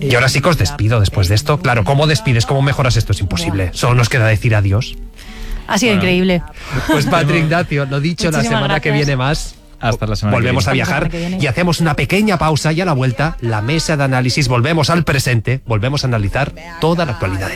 Y ahora sí que os despido después de esto. Claro, ¿cómo despides? ¿Cómo mejoras esto? Es imposible. Solo nos queda decir adiós. Ha sido increíble. Pues Patri, Ignacio, lo dicho, Muchísimas la semana que gracias. viene más. Hasta la semana Volvemos que a viene. viajar Hasta la semana que viene. y hacemos una pequeña pausa y a la vuelta, la mesa de análisis. Volvemos al presente, volvemos a analizar toda la actualidad del día.